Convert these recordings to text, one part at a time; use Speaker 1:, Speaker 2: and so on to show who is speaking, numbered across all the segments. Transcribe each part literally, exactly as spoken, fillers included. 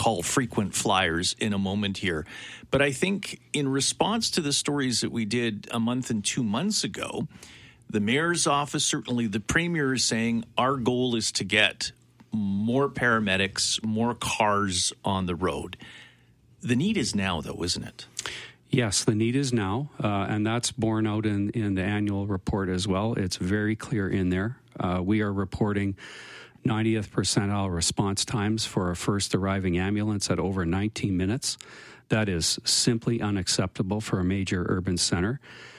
Speaker 1: call frequent flyers in a moment here. But I think in response to the stories that we did a month and two months ago, the mayor's office, certainly the premier, is saying our goal is to get more paramedics, more cars on the road. The need is now, though, isn't it?
Speaker 2: Yes, the need is now, uh, and that's borne out in, in the annual report as well. It's very clear in there. Uh, we are reporting ninetieth percentile response times for a first arriving ambulance at over nineteen minutes. That is simply unacceptable for a major urban center.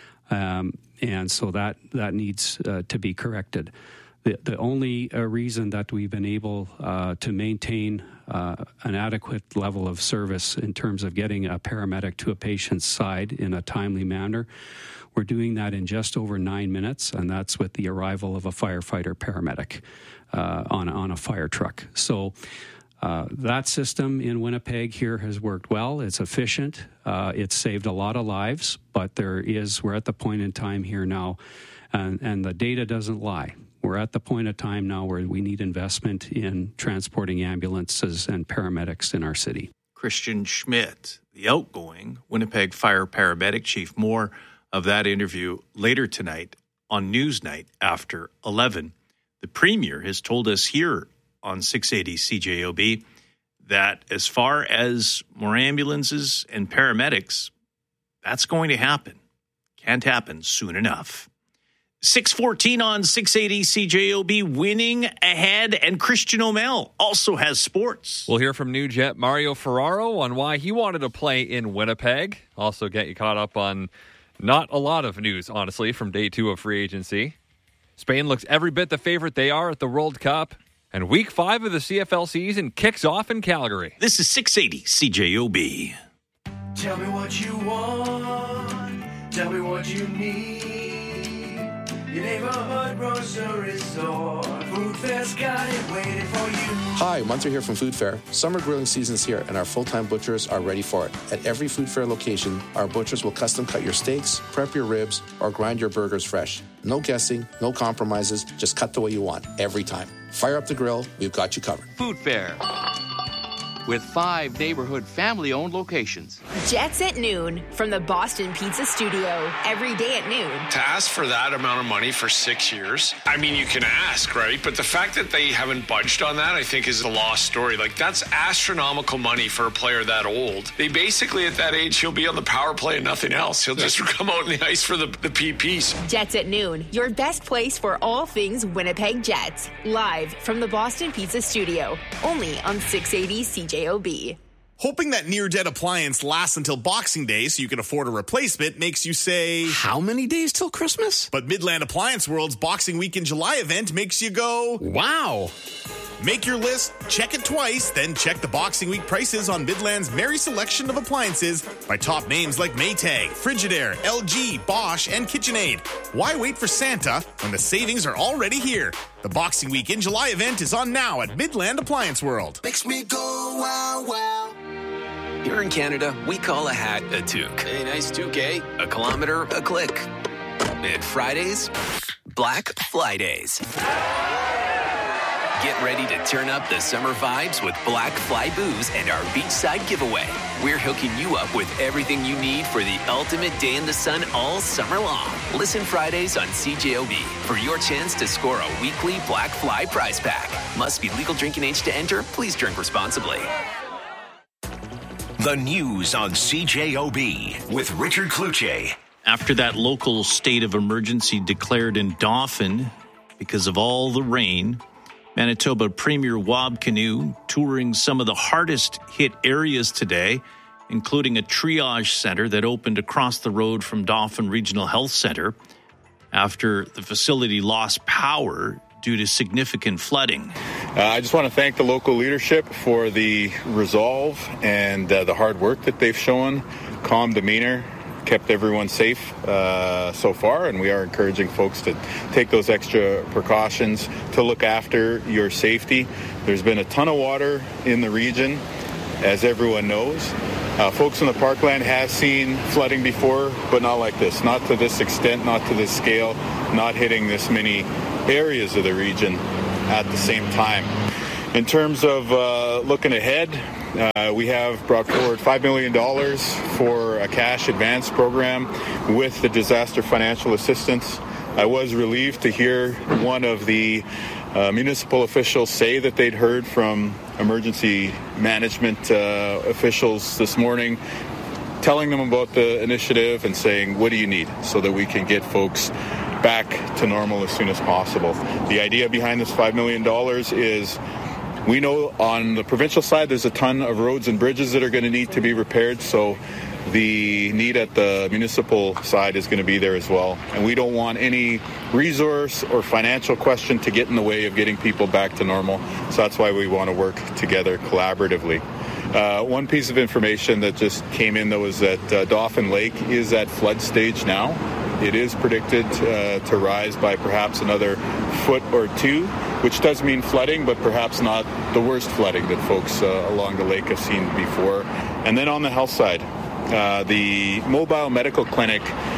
Speaker 2: Um, and so that, that needs uh, to be corrected. The, the only uh, reason that we've been able uh, to maintain uh, an adequate level of service in terms of getting a paramedic to a patient's side in a timely manner, we're doing that in just over nine minutes, and that's with the arrival of a firefighter paramedic uh, on, on a fire truck. So uh, that system in Winnipeg here has worked well. It's efficient. Uh, it's saved a lot of lives, but there is, we're at the point in time here now, and, and the data doesn't lie. We're at the point of time now where we need investment in transporting ambulances and paramedics in our city.
Speaker 1: Christian Schmidt, the outgoing Winnipeg Fire Paramedic Chief. More of that interview later tonight on Newsnight after eleven. The Premier has told us here on six eighty C J O B that as far as more ambulances and paramedics, that's going to happen. Can't happen soon enough. six fourteen on six eighty C J O B, winning ahead, and Christian O'Mell also has sports.
Speaker 3: We'll hear from New Jet Mario Ferraro on why he wanted to play in Winnipeg. Also get you caught up on not a lot of news, honestly, from day two of free agency. Spain looks every bit the favorite they are at the World Cup, and week five of the C F L season kicks off in Calgary.
Speaker 1: This is six eighty C J O B.
Speaker 4: Tell me what you want, tell me what you need. Your neighborhood grocery store. Food Fair's got it waiting for you.
Speaker 5: Hi, Munter here from Food Fair. Summer grilling season's here, and our full-time butchers are ready for it. At every Food Fair location, our butchers will custom cut your steaks, prep your ribs, or grind your burgers fresh. No guessing, no compromises, just cut the way you want, every time. Fire up the grill, we've got you covered.
Speaker 6: Food Fair, with five neighborhood family-owned locations.
Speaker 7: Jets at noon from the Boston Pizza Studio. Every day at noon.
Speaker 8: To ask for that amount of money for six years, I mean, you can ask, right? But the fact that they haven't budged on that, I think, is a lost story. Like, that's astronomical money for a player that old. They basically, at that age, he'll be on the power play and nothing else. He'll just come out in the ice for the, the P Ps.
Speaker 7: Jets at noon, your best place for all things Winnipeg Jets. Live from the Boston Pizza Studio. Only on six eighty C J O B.
Speaker 9: Hoping that near-dead appliance lasts until Boxing Day so you can afford a replacement makes you say,
Speaker 10: how many days till Christmas?
Speaker 9: But Midland Appliance World's Boxing Week in July event makes you go,
Speaker 10: wow.
Speaker 9: Make your list, check it twice, then check the Boxing Week prices on Midland's merry selection of appliances by top names like Maytag, Frigidaire, L G, Bosch, and KitchenAid. Why wait for Santa when the savings are already here? The Boxing Week in July event is on now at Midland Appliance World.
Speaker 4: Makes me go wow wow.
Speaker 11: Here in Canada, we call a hat a toque. A nice toque, eh? A kilometer, a click. And Fridays, Black Fly Days. Get ready to turn up the summer vibes with Black Fly Booze and our beachside giveaway. We're hooking you up with everything you need for the ultimate day in the sun all summer long. Listen Fridays on C J O B for your chance to score a weekly Black Fly prize pack. Must be legal drinking age to enter. Please drink responsibly.
Speaker 12: The news on C J O B with Richard Cloutier.
Speaker 1: After that local state of emergency declared in Dauphin because of all the rain, Manitoba Premier Wab Kinew touring some of the hardest hit areas today, including a triage center that opened across the road from Dauphin Regional Health Center after the facility lost power due to significant flooding.
Speaker 13: Uh, I just want to thank the local leadership for the resolve and uh, the hard work that they've shown, calm demeanor, kept everyone safe uh, so far, and we are encouraging folks to take those extra precautions to look after your safety. There's been a ton of water in the region, as everyone knows. Uh, folks in the parkland have seen flooding before, but not like this, not to this extent, not to this scale, not hitting this many areas of the region at the same time. In terms of uh, looking ahead, uh, we have brought forward five million dollars for a cash advance program with the disaster financial assistance. I was relieved to hear one of the uh, municipal officials say that they'd heard from emergency management uh, officials this morning, telling them about the initiative and saying, what do you need so that we can get folks back to normal as soon as possible. The idea behind this five million dollars is we know on the provincial side there's a ton of roads and bridges that are going to need to be repaired, so the need at the municipal side is going to be there as well. And we don't want any resource or financial question to get in the way of getting people back to normal. So that's why we want to work together collaboratively. Uh, one piece of information that just came in, though, is that uh, Dauphin Lake is at flood stage now. It is predicted uh, to rise by perhaps another foot or two, which does mean flooding, but perhaps not the worst flooding that folks uh, along the lake have seen before. And then on the health side, uh, the mobile medical clinic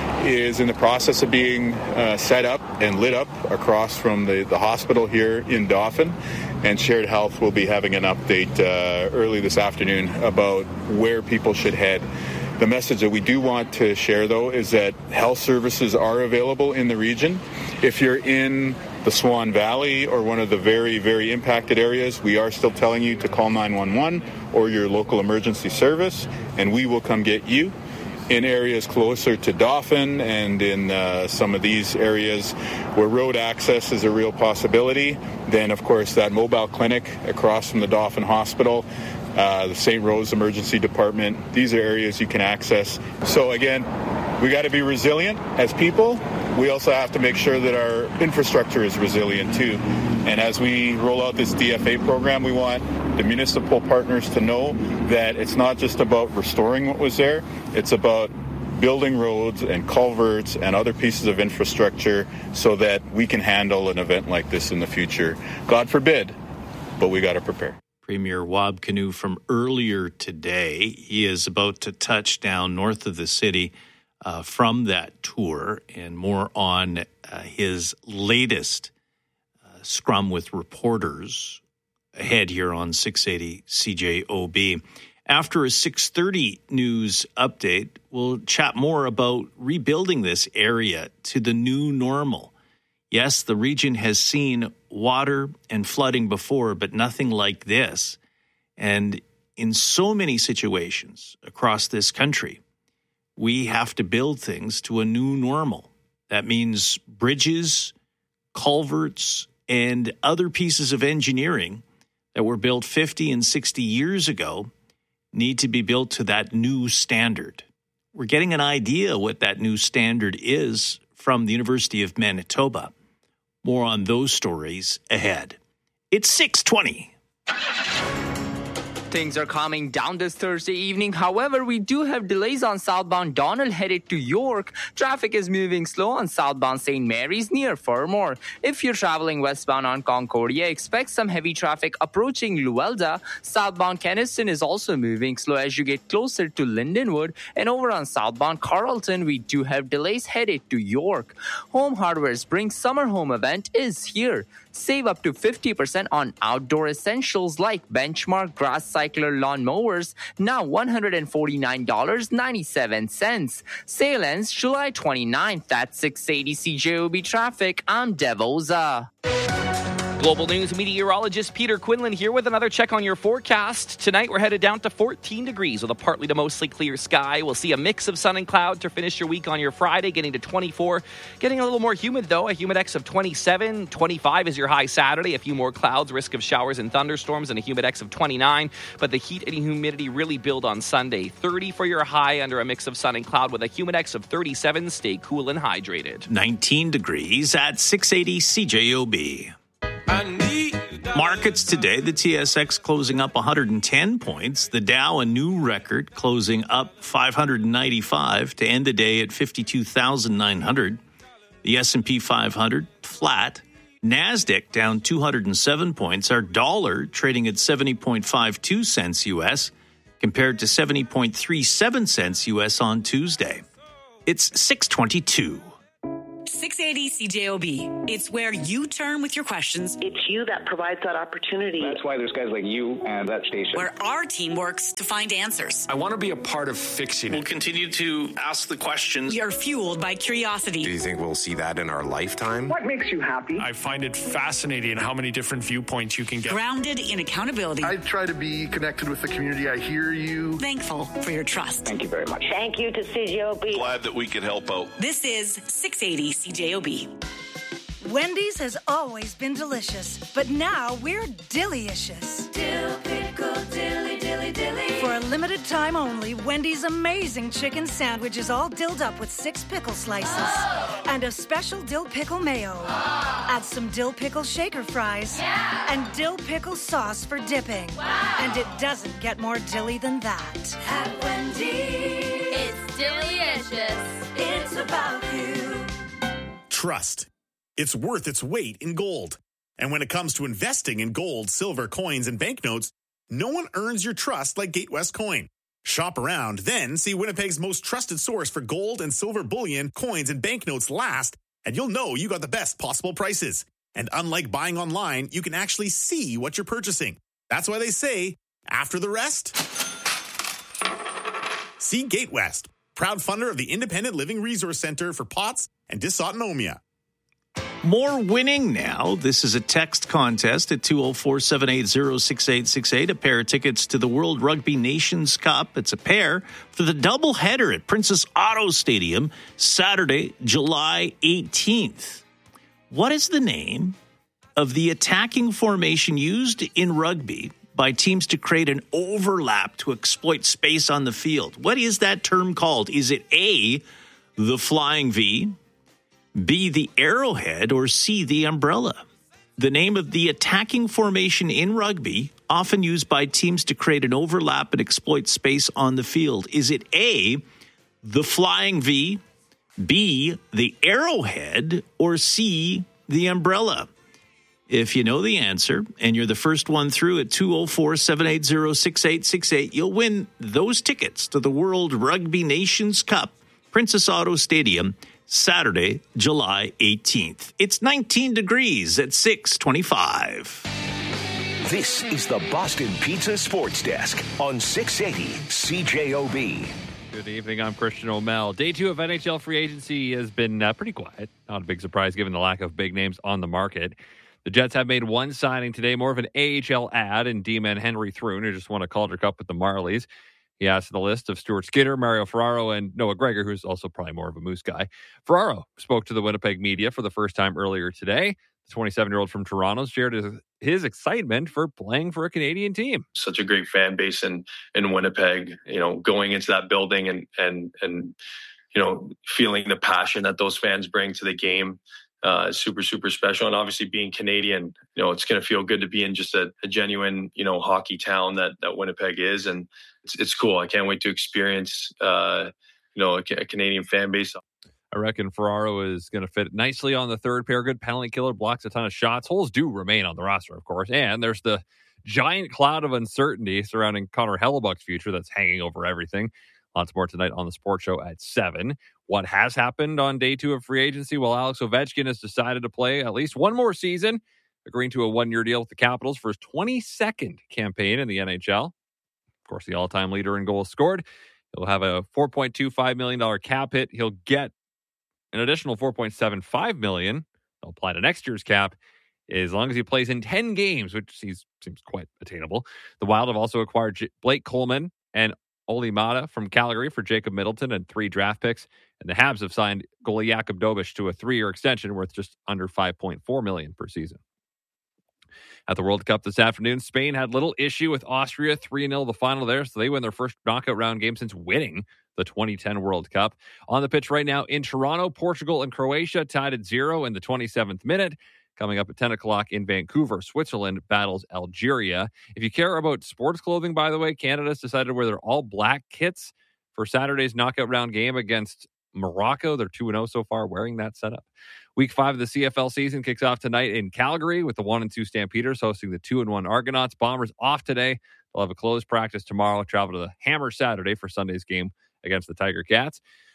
Speaker 13: is in the process of being uh, set up and lit up across from the, the hospital here in Dauphin. And Shared Health will be having an update uh, early this afternoon about where people should head. The message that we do want to share, though, is that health services are available in the region. If you're in the Swan Valley or one of the very, very impacted areas, we are still telling you to call nine one one or your local emergency service, and we will come get you. In areas closer to Dauphin and in uh, some of these areas where road access is a real possibility, then, of course, that mobile clinic across from the Dauphin Hospital, uh, the Saint Rose Emergency Department, these are areas you can access. So, again, we got to be resilient as people. We also have to make sure that our infrastructure is resilient, too. And as we roll out this D F A program, we want the municipal partners to know that it's not just about restoring what was there, it's about building roads and culverts and other pieces of infrastructure so that we can handle an event like this in the future. God forbid, but we got to prepare.
Speaker 1: Premier Wab Kinew from earlier today. He is about to touch down north of the city uh, from that tour, and more on uh, his latest uh, scrum with reporters ahead here on six eighty C J O B. After a six thirty news update, we'll chat more about rebuilding this area to the new normal. Yes, the region has seen water and flooding before, but nothing like this. And in so many situations across this country, we have to build things to a new normal. That means bridges, culverts, and other pieces of engineering that were built fifty and sixty years ago need to be built to that new standard. We're getting an idea what that new standard is from the University of Manitoba. More on those stories ahead. It's six twenty.
Speaker 14: Things are calming down this Thursday evening. However, we do have delays on southbound Donald headed to York. Traffic is moving slow on southbound Saint Mary's near Fermor. If you're traveling westbound on Concordia, expect some heavy traffic approaching Luelda. Southbound Keniston is also moving slow as you get closer to Lindenwood. And over on southbound Carleton, we do have delays headed to York. Home Hardware's Spring Summer Home event is here. Save up to fifty percent on outdoor essentials like Benchmark Grass Cycler lawn mowers, now one hundred forty-nine dollars and ninety-seven cents. Sale ends July twenty-ninth at six eighty C J O B Traffic. I'm Dev Oza.
Speaker 15: Global News meteorologist Peter Quinlan here with another check on your forecast. Tonight we're headed down to fourteen degrees with a partly to mostly clear sky. We'll see a mix of sun and cloud to finish your week on your Friday, getting to twenty-four. Getting a little more humid though, a humidex of twenty-seven. twenty-five is your high Saturday. A few more clouds, risk of showers and thunderstorms, and a humidex of twenty-nine. But the heat and humidity really build on Sunday. thirty for your high under a mix of sun and cloud with a humidex of thirty-seven. Stay cool and hydrated.
Speaker 1: nineteen degrees at six eighty C J O B. Markets today, the T S X closing up one hundred ten points. The Dow, a new record, closing up five hundred ninety-five to end the day at fifty-two thousand nine hundred. The S and P five hundred, flat. NASDAQ down two hundred seven points. Our dollar trading at seventy point five two cents U S compared to seventy point three seven cents U S on Tuesday. It's six twenty-two.
Speaker 16: six eighty C J O B. It's where you turn with your questions.
Speaker 17: It's you that provides that opportunity.
Speaker 18: That's why there's guys like you and that station.
Speaker 16: Where our team works to find answers.
Speaker 19: I want to be a part of fixing it. We'll continue to ask the questions.
Speaker 16: We are fueled by curiosity.
Speaker 20: Do you think we'll see that in our lifetime?
Speaker 17: What makes you happy?
Speaker 19: I find it fascinating how many different viewpoints you can get.
Speaker 16: Grounded in accountability.
Speaker 21: I try to be connected with the community. I hear you.
Speaker 16: Thankful for your trust.
Speaker 18: Thank you very much.
Speaker 17: Thank you to C J O B.
Speaker 19: Glad that we could help out.
Speaker 16: This is six eighty C J O B.
Speaker 22: Wendy's has always been delicious, but now we're delicious.
Speaker 23: Dill pickle dilly dilly dilly.
Speaker 22: For a limited time only, Wendy's amazing chicken sandwich is all dilled up with six pickle slices
Speaker 23: oh.
Speaker 22: and a special dill pickle mayo.
Speaker 23: Oh.
Speaker 22: Add some dill pickle shaker fries
Speaker 23: yeah.
Speaker 22: and dill pickle sauce for dipping.
Speaker 23: Wow.
Speaker 22: And it doesn't get more dilly than that.
Speaker 23: At Wendy's, it's delicious. It's about you.
Speaker 9: Trust. It's worth its weight in gold. And when it comes to investing in gold, silver, coins, and banknotes, no one earns your trust like Gatewest Coin. Shop around, then see Winnipeg's most trusted source for gold and silver bullion, coins, and banknotes last, and you'll know you got the best possible prices. And unlike buying online, you can actually see what you're purchasing. That's why they say, after the rest, see Gatewest, proud funder of the Independent Living Resource Center for P O T S and Dysautonomia.
Speaker 1: More winning now. This is a text contest at two oh four, seven eight zero, six eight six eight. A pair of tickets to the World Rugby Nations Cup. It's a pair for the doubleheader at Princess Auto Stadium, Saturday, July eighteenth. What is the name of the attacking formation used in rugby by teams to create an overlap to exploit space on the field? What is that term called? Is it A, the flying V, B, the arrowhead, or C, the umbrella? The name of the attacking formation in rugby, often used by teams to create an overlap and exploit space on the field. Is it A, the flying V, B, the arrowhead, or C, the umbrella? If you know the answer and you're the first one through at two oh four, seven eight zero, six eight six eight, you'll win those tickets to the World Rugby Nations Cup, Princess Auto Stadium, Saturday, July eighteenth. It's nineteen degrees at six twenty-five.
Speaker 12: This is the Boston Pizza Sports Desk on six eighty C J O B.
Speaker 3: Good evening, I'm Christian O'Mell. Day two of N H L free agency has been uh, pretty quiet. Not a big surprise given the lack of big names on the market. The Jets have made one signing today, more of an A H L ad in D-man Henry Thrun, who just won a Calder Cup with the Marlies. He adds to the list of Stuart Skinner, Mario Ferraro, and Noah Gregor, who's also probably more of a Moose guy. Ferraro spoke to the Winnipeg media for the first time earlier today. The twenty-seven-year-old from Toronto shared his, his excitement for playing for a Canadian team.
Speaker 24: Such a great fan base in, in Winnipeg, you know, going into that building and, and, and, you know, feeling the passion that those fans bring to the game. Uh, super, super special. And obviously being Canadian, you know, it's going to feel good to be in just a, a genuine, you know, hockey town that, that Winnipeg is. And it's, it's cool. I can't wait to experience, uh, you know, a, a Canadian fan base.
Speaker 3: I reckon Ferraro is going to fit nicely on the third pair. Good penalty killer, blocks a ton of shots. Holes do remain on the roster, of course. And there's the giant cloud of uncertainty surrounding Connor Hellebuck's future that's hanging over everything. Lots more tonight on the Sports Show at seven. What has happened on day two of free agency? Well, Alex Ovechkin has decided to play at least one more season, agreeing to a one-year deal with the Capitals for his twenty-second campaign in the N H L. Of course, the all-time leader in goals scored. He'll have a four point two five million dollars cap hit. He'll get an additional four point seven five million dollars. They'll apply to next year's cap as long as he plays in ten games, which seems, seems quite attainable. The Wild have also acquired J- Blake Coleman and Oli Mata from Calgary for Jacob Middleton and three draft picks. And the Habs have signed goalie Jakub Dobeš to a three-year extension worth just under five point four million dollars per season. At the World Cup this afternoon, Spain had little issue with Austria, three nil the final there, so they win their first knockout round game since winning the twenty ten World Cup. On the pitch right now in Toronto, Portugal and Croatia tied at zero in the twenty-seventh minute. Coming up at ten o'clock in Vancouver, Switzerland battles Algeria. If you care about sports clothing, by the way, Canada's decided to wear their all-black kits for Saturday's knockout round game against Morocco. They're two and oh so far wearing that setup. Week five of the C F L season kicks off tonight in Calgary with the one and two Stampeders hosting the two and one Argonauts. Bombers off today. They'll have a closed practice tomorrow. Travel to the Hammer Saturday for Sunday's game against the Tiger Cats.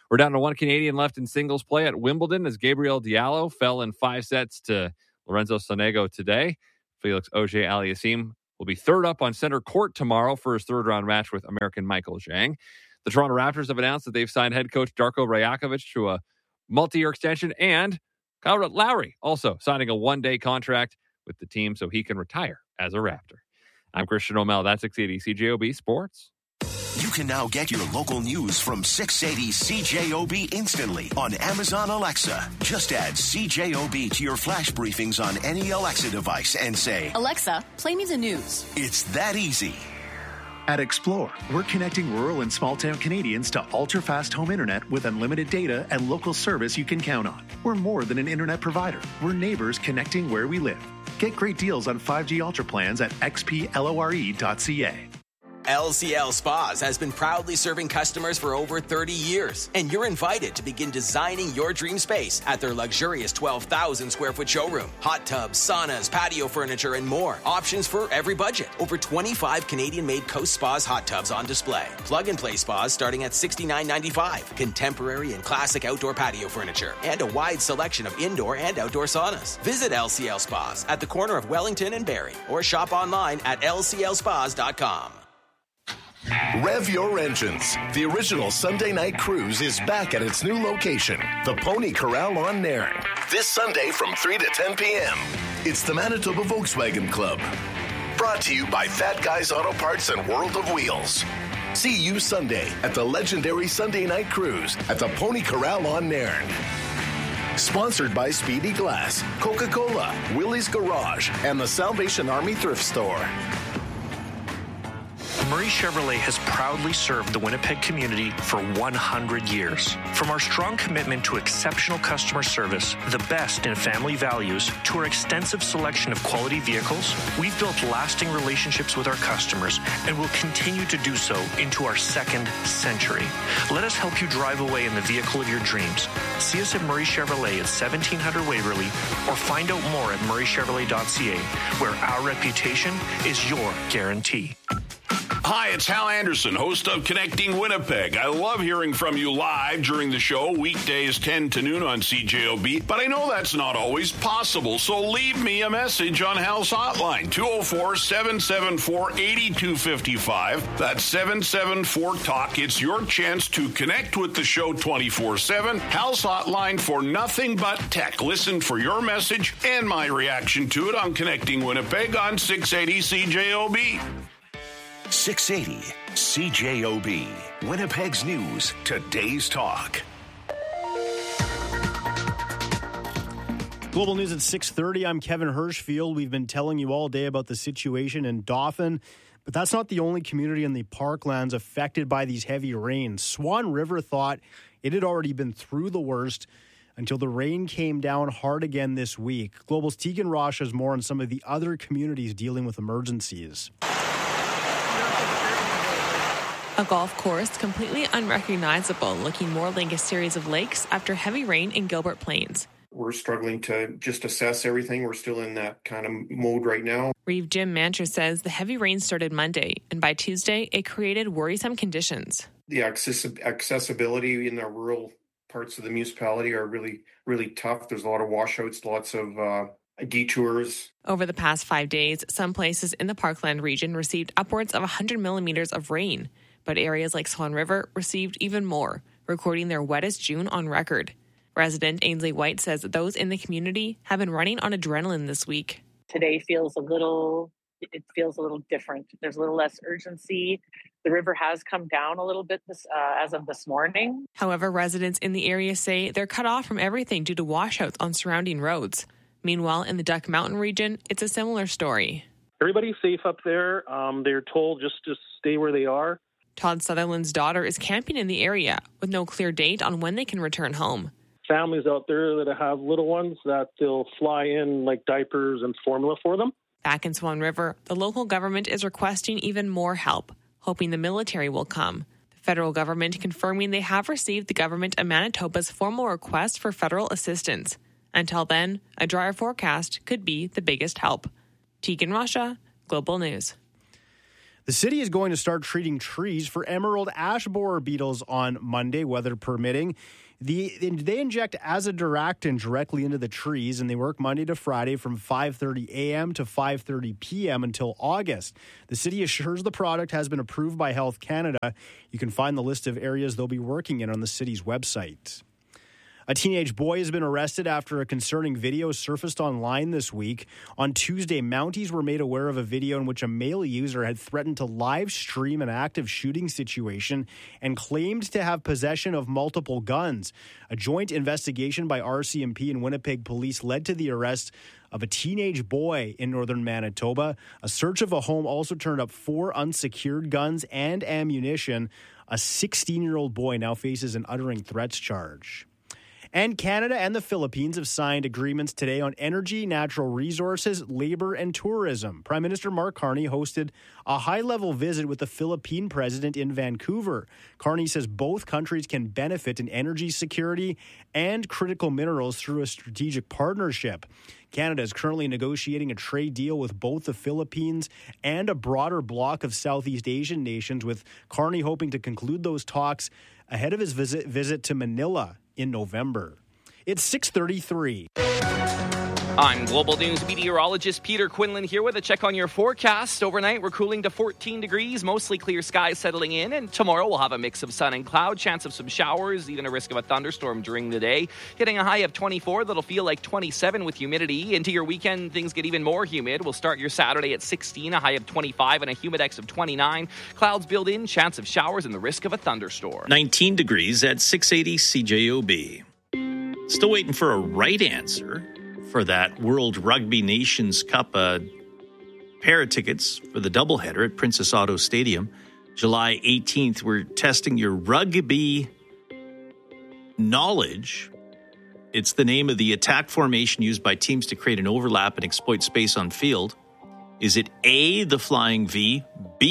Speaker 3: We're down to one Canadian left in singles play at Wimbledon as Gabriel Diallo fell in five sets to Lorenzo Sonego today. Felix Auger-Aliassime will be third up on center court tomorrow for his third-round match with American Michael Zhang. The Toronto Raptors have announced that they've signed head coach Darko Rajakovic to a multi-year extension, and Kyle Lowry also signing a one-day contract with the team so he can retire as a Raptor. I'm Christian O'Mel. That's six eighty C J O B Sports.
Speaker 12: You can now get your local news from six eighty C J O B instantly on Amazon Alexa. Just add C J O B to your flash briefings on any Alexa device and say,
Speaker 2: Alexa, play me the news.
Speaker 12: It's that easy.
Speaker 5: At Explore, we're connecting rural and small-town Canadians to ultra-fast home internet with unlimited data and local service you can count on. We're more than an internet provider. We're neighbors connecting where we live. Get great deals on five G Ultra plans at x p lore dot c a.
Speaker 6: L C L Spas has been proudly serving customers for over thirty years, and you're invited to begin designing your dream space at their luxurious twelve thousand square foot showroom. Hot tubs, saunas, patio furniture, and more. Options for every budget. Over twenty-five Canadian-made Coast Spas hot tubs on display. Plug-and-play spas starting at sixty-nine ninety-five. Contemporary and classic outdoor patio furniture, and a wide selection of indoor and outdoor saunas. Visit L C L Spas at the corner of Wellington and Barrie, or shop online at l c l spas dot com.
Speaker 8: Rev your engines. The original Sunday night cruise is back at its new location, the Pony Corral on Nairn, this Sunday from three to ten p.m. It's the Manitoba Volkswagen Club. Brought to you by Fat Guys Auto Parts and World of Wheels. See you Sunday at the legendary Sunday night cruise at the Pony Corral on Nairn. Sponsored by Speedy Glass, Coca-Cola, Willie's Garage, and the Salvation Army Thrift Store.
Speaker 25: Murray Chevrolet has proudly served the Winnipeg community for one hundred years. From our strong commitment to exceptional customer service, the best in family values, to our extensive selection of quality vehicles, we've built lasting relationships with our customers and will continue to do so into our second century. Let us help you drive away in the vehicle of your dreams. See us at Murray Chevrolet at seventeen hundred Waverly, or find out more at murray chevrolet dot c a, where our reputation is your guarantee.
Speaker 26: Hi, it's Hal Anderson, host of Connecting Winnipeg. I love hearing from you live during the show, weekdays ten to noon on C J O B, but I know that's not always possible, so leave me a message on Hal's hotline, two oh four, seven seven four, eight two five five. That's seven seven four, talk. It's your chance to connect with the show twenty-four seven. Hal's hotline for nothing but tech. Listen for your message and my reaction to it on Connecting Winnipeg on six eighty C J O B.
Speaker 12: six eighty C J O B, Winnipeg's news, today's talk.
Speaker 27: Global News at six thirty. I'm Kevin Hirschfield. We've been telling you all day about the situation in Dauphin, but that's not the only community in the Parklands affected by these heavy rains. Swan River thought it had already been through the worst until the rain came down hard again this week. Global's Tegan Rosh has more on some of the other communities dealing with emergencies.
Speaker 28: A golf course completely unrecognizable, looking more like a series of lakes after heavy rain in Gilbert Plains.
Speaker 29: We're struggling to just assess everything. We're still in that kind of mode right now.
Speaker 28: Reeve Jim Mancher says the heavy rain started Monday, and by Tuesday, it created worrisome conditions.
Speaker 29: The access- accessibility in the rural parts of the municipality are really, really tough. There's a lot of washouts, lots of uh, detours.
Speaker 28: Over the past five days, some places in the Parkland region received upwards of one hundred millimeters of rain. But areas like Swan River received even more, recording their wettest June on record. Resident Ainsley White says that those in the community have been running on adrenaline this week.
Speaker 30: Today feels a little, it feels a little different. There's a little less urgency. The river has come down a little bit this, uh, as of this morning.
Speaker 28: However, residents in the area say they're cut off from everything due to washouts on surrounding roads. Meanwhile, in the Duck Mountain region, it's a similar story.
Speaker 31: Everybody's safe up there. Um, they're told just to stay where they are.
Speaker 28: Todd Sutherland's daughter is camping in the area with no clear date on when they can return home.
Speaker 31: Families out there that have little ones that they'll fly in like diapers and formula for them.
Speaker 28: Back in Swan River, the local government is requesting even more help, hoping the military will come. The federal government confirming they have received the government of Manitoba's formal request for federal assistance. Until then, a drier forecast could be the biggest help. Tegan Rasha, Global News.
Speaker 27: The city is going to start treating trees for emerald ash borer beetles on Monday, weather permitting. The, they inject azadirachtin directly into the trees, and they work Monday to Friday from five thirty a.m. to five thirty p.m. until August. The city assures the product has been approved by Health Canada. You can find the list of areas they'll be working in on the city's website. A teenage boy has been arrested after a concerning video surfaced online this week. On Tuesday, Mounties were made aware of a video in which a male user had threatened to live stream an active shooting situation and claimed to have possession of multiple guns. A joint investigation by R C M P and Winnipeg Police led to the arrest of a teenage boy in northern Manitoba. A search of a home also turned up four unsecured guns and ammunition. A sixteen-year-old boy now faces an uttering threats charge. And Canada and the Philippines have signed agreements today on energy, natural resources, labor, and tourism. Prime Minister Mark Carney hosted a high-level visit with the Philippine president in Vancouver. Carney says both countries can benefit in energy security and critical minerals through a strategic partnership. Canada is currently negotiating a trade deal with both the Philippines and a broader bloc of Southeast Asian nations, with Carney hoping to conclude those talks ahead of his visit, visit to Manila in November. It's six thirty-three.
Speaker 4: I'm Global News meteorologist Peter Quinlan here with a check on your forecast. Overnight, we're cooling to fourteen degrees, mostly clear skies settling in, and tomorrow we'll have a mix of sun and cloud, chance of some showers, even a risk of a thunderstorm during the day, hitting a high of twenty-four that'll feel like twenty-seven with humidity. Into your weekend, things get even more humid. We'll start your Saturday at sixteen, a high of twenty-five, and a humidex of twenty-nine. Clouds build in, chance of showers, and the risk of a thunderstorm.
Speaker 1: nineteen degrees at six eighty C J O B. Still waiting for a right answer for that World Rugby Nations Cup, uh, pair of tickets for the doubleheader at Princess Auto Stadium. July eighteenth, we're testing your rugby knowledge. It's the name of the attack formation used by teams to create an overlap and exploit space on field. Is it A, the flying V,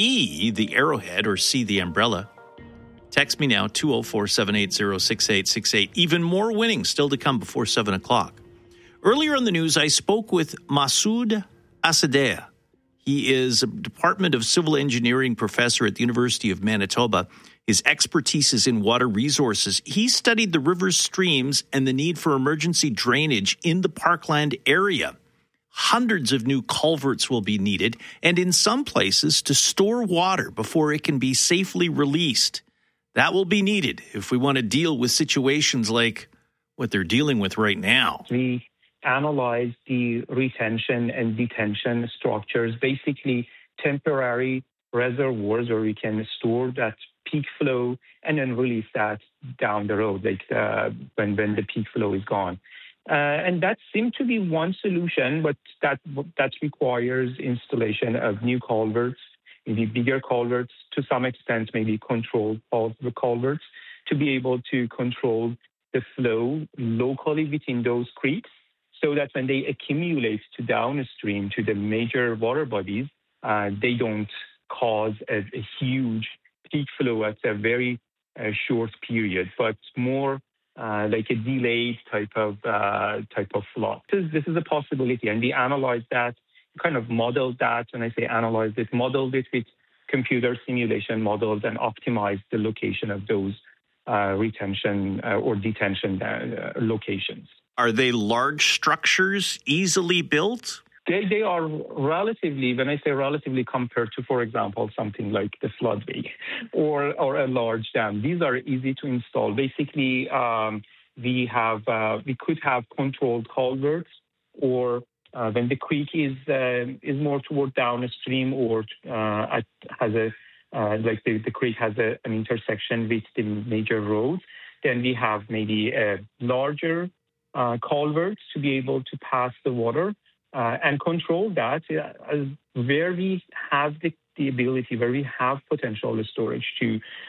Speaker 1: B, the arrowhead, or C, the umbrella? Text me now, two oh four, seven eight zero, six eight six eight. Even more winning still to come before seven o'clock. Earlier in the news, I spoke with Masoud Asadeh. He is a Department of Civil Engineering professor at the University of Manitoba. His expertise is in water resources. He studied the rivers, streams, and the need for emergency drainage in the Parkland area. Hundreds of new culverts will be needed, and in some places to store water before it can be safely released. That will be needed if we want to deal with situations like what they're dealing with right now.
Speaker 7: We analyze the retention and detention structures, basically temporary reservoirs where we can store that peak flow and then release that down the road, like uh, when, when the peak flow is gone. Uh, and that seemed to be one solution, but that that requires installation of new culverts, maybe bigger culverts, to some extent maybe controlled culverts, to be able to control the flow locally within those creeks, so that when they accumulate to downstream to the major water bodies, uh, they don't cause a, a huge peak flow at a very uh, short period, but more uh, like a delayed type of uh, type of flow. This is, this is a possibility, and we analyzed that, kind of modeled that. When I say analyzed it, modeled it with computer simulation models and optimized the location of those uh, retention uh, or detention uh, locations.
Speaker 1: Are they large structures, easily built?
Speaker 7: They they are relatively, when I say relatively, compared to, for example, something like the floodway or or a large dam, these are easy to install. Basically, um, we have uh, we could have controlled culverts, or uh, when the creek is uh, is more toward downstream, or uh, at, has a uh, like the, the creek has a, an intersection with the major roads, then we have maybe a larger Uh, culverts to be able to pass the water uh, and control that uh, where we have the, the ability, where we have potential storage to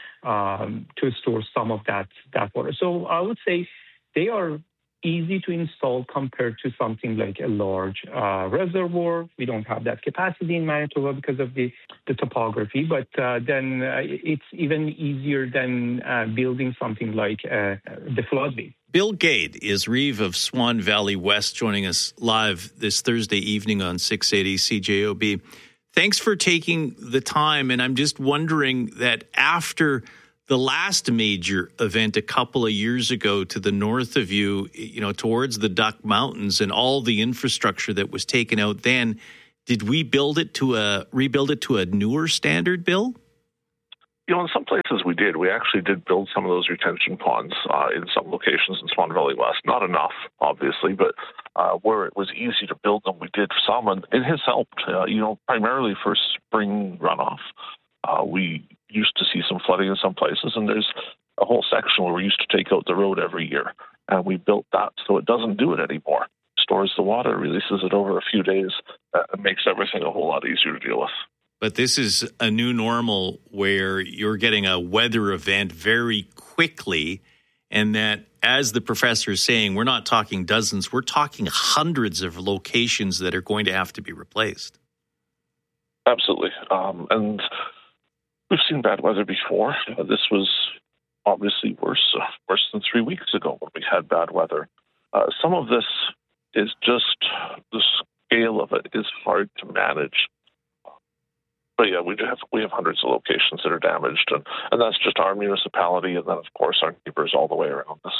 Speaker 7: um, to store some of that that water. So I would say they are easy to install compared to something like a large uh, reservoir. We don't have that capacity in Manitoba because of the, the topography, but uh, then uh, it's even easier than uh, building something like uh, the floodway.
Speaker 1: Bill Gade is Reeve of Swan Valley West, joining us live this Thursday evening on six eighty C J O B. Thanks for taking the time. And I'm just wondering that after the last major event a couple of years ago to the north of you, you know, towards the Duck Mountains and all the infrastructure that was taken out then, did we build it to a rebuild it to a newer standard, Bill?
Speaker 10: You know, in some places we did. We actually did build some of those retention ponds uh, in some locations in Swan Valley West. Not enough, obviously, but uh, where it was easy to build them, we did some, and it has helped, uh, you know, primarily for spring runoff. Uh, we used to see some flooding in some places, and there's a whole section where we used to take out the road every year, and we built that so it doesn't do it anymore. Stores the water, releases it over a few days, uh, and makes everything a whole lot easier to deal with.
Speaker 1: But this is a new normal where you're getting a weather event very quickly, and that, as the professor is saying, we're not talking dozens, we're talking hundreds of locations that are going to have to be replaced.
Speaker 10: Absolutely. Um, and we've seen bad weather before. Uh, this was obviously worse, uh, worse than three weeks ago when we had bad weather. Uh, some of this is just, the scale of it is hard to manage. But yeah, we do have we have hundreds of locations that are damaged, and, and that's just our municipality, and then of course our neighbors all the way around us.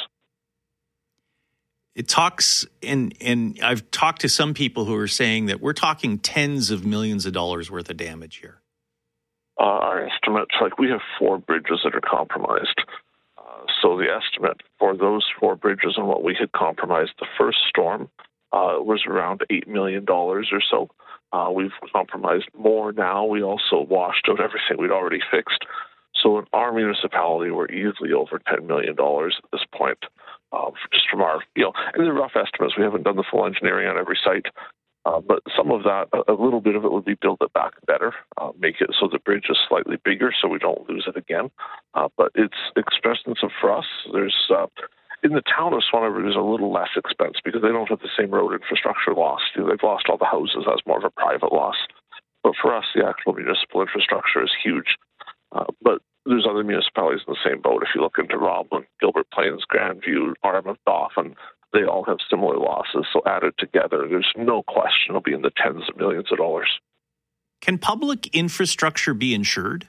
Speaker 1: It talks, and and I've talked to some people who are saying that we're talking tens of millions of dollars worth of damage here.
Speaker 10: Uh, our estimates, like we have four bridges that are compromised. Uh, so the estimate for those four bridges and what we had compromised the first storm uh, was around eight million dollars or so. Uh, we've compromised more now. We also washed out everything we'd already fixed. So in our municipality, we're easily over ten million dollars at this point, uh, just from our, you know, and the rough estimates. We haven't done the full engineering on every site, uh, but some of that, a little bit of it would be build it back better, uh, make it so the bridge is slightly bigger so we don't lose it again. Uh, but it's expensive for us. There's uh, in the town of Swan River, there's a little less expense because they don't have the same road infrastructure loss. You know, they've lost all the houses. That's more of a private loss. But for us, the actual municipal infrastructure is huge. Uh, but there's other municipalities in the same boat. If you look into Roblin, Gilbert Plains, Grandview, Armagh, Dauphin, they all have similar losses. So added together, there's no question it'll be in the tens of millions of dollars.
Speaker 1: Can public infrastructure be insured?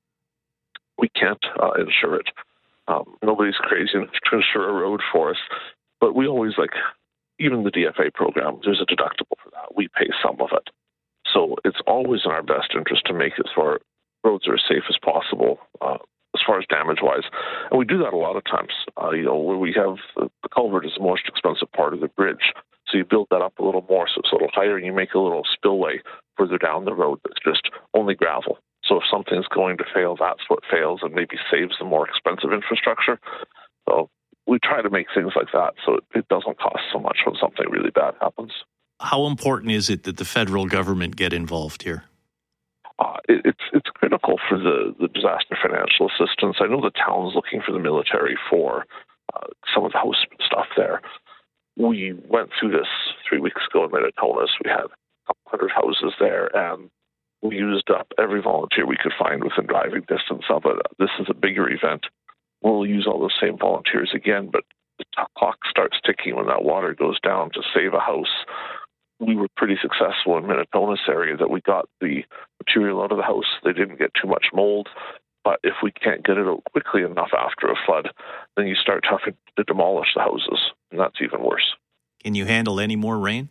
Speaker 10: We can't uh, insure it. Um, nobody's crazy enough to insure a road for us, but we always, like, even the D F A program, there's a deductible for that. We pay some of it. So it's always in our best interest to make it so our roads are as safe as possible uh, as far as damage-wise. And we do that a lot of times, uh, you know, where we have the, the culvert is the most expensive part of the bridge. So you build that up a little more so it's a little higher, and you make a little spillway further down the road that's just only gravel. So if something's going to fail, that's what fails and maybe saves the more expensive infrastructure. So we try to make things like that so it doesn't cost so much when something really bad happens.
Speaker 1: How important is it that the federal government get involved here?
Speaker 10: Uh, it, it's it's critical for the, the disaster financial assistance. I know the town's looking for the military for uh, some of the house stuff there. We went through this three weeks ago in Minnetonka. We had a couple hundred houses there, and we used up every volunteer we could find within driving distance of it. This is a bigger event. We'll use all those same volunteers again, but the clock starts ticking when that water goes down to save a house. We were pretty successful in Minnetonka's area that we got the material out of the house. They didn't get too much mold, but if we can't get it out quickly enough after a flood, then you start having to demolish the houses, and that's even worse.
Speaker 1: Can you handle any more rain?